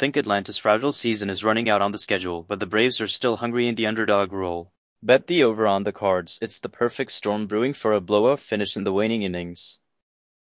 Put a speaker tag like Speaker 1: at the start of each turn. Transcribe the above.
Speaker 1: think Atlanta's fragile season is running out on the schedule, but the Braves are still hungry in the underdog role. Bet the over on the Cards. It's the perfect storm brewing for a blowout finish in the waning innings.